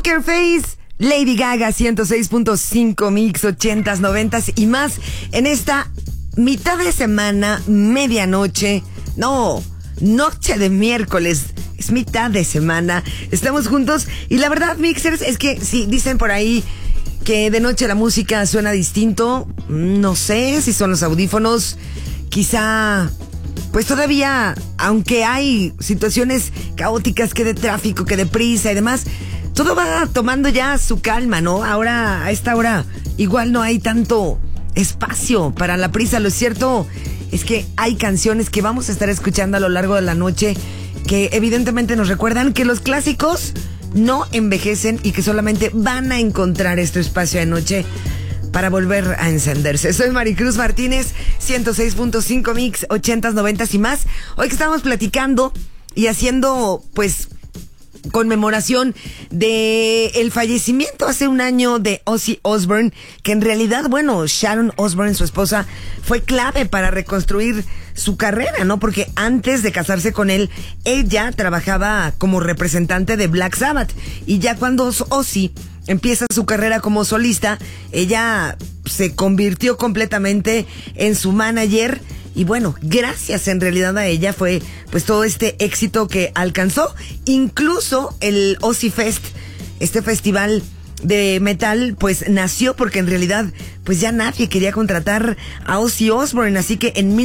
Poker Face, Lady Gaga, 106.5 Mix, 80s, 90s y más en esta mitad de semana, medianoche, noche de miércoles, es mitad de semana, estamos juntos y la verdad, mixers, es que sí, dicen por ahí que de noche la música suena distinto, no sé si son los audífonos, quizá, pues todavía, aunque hay situaciones caóticas, que de tráfico, que de prisa y demás, todo va tomando ya su calma, ¿no? Ahora, a esta hora, igual no hay tanto espacio para la prisa. Lo cierto es que hay canciones que vamos a estar escuchando a lo largo de la noche que evidentemente nos recuerdan que los clásicos no envejecen y que solamente van a encontrar este espacio de noche para volver a encenderse. Soy Maricruz Martínez, 106.5 Mix, 80s, 90s y más. Hoy que estamos platicando y haciendo, pues, conmemoración de el fallecimiento hace un año de Ozzy Osbourne, que en realidad, bueno, Sharon Osbourne, su esposa, fue clave para reconstruir su carrera, ¿no? Porque antes de casarse con él, ella trabajaba como representante de Black Sabbath, y ya cuando Ozzy empieza su carrera como solista, ella se convirtió completamente en su manager. Y bueno, gracias en realidad a ella fue pues todo este éxito que alcanzó. Incluso el Ozzy Fest, este festival de metal, pues nació porque en realidad pues ya nadie quería contratar a Ozzy Osbourne. Así que en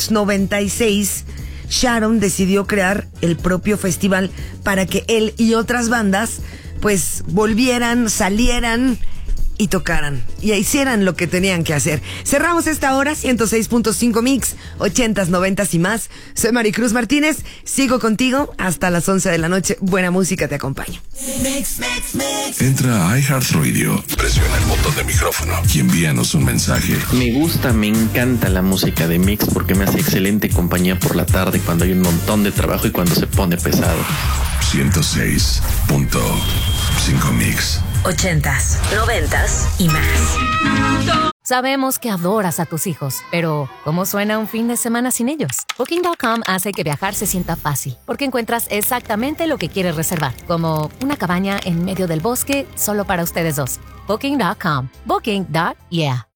1996 Sharon decidió crear el propio festival para que él y otras bandas pues volvieran, salieran y tocaran, y hicieran lo que tenían que hacer. Cerramos esta hora, 106.5 Mix, 80s, 90s y más. Soy Maricruz Martínez, sigo contigo hasta las 11 de la noche. Buena música te acompaña. Entra a iHeartRadio, presiona el botón de micrófono y envíanos un mensaje. Me encanta la música de Mix porque me hace excelente compañía por la tarde cuando hay un montón de trabajo y cuando se pone pesado. 106.5 Mix. 80s, 90s y más. Sabemos que adoras a tus hijos, pero ¿cómo suena un fin de semana sin ellos? Booking.com hace que viajar se sienta fácil, porque encuentras exactamente lo que quieres reservar, como una cabaña en medio del bosque solo para ustedes dos. Booking.com. Booking.yeah.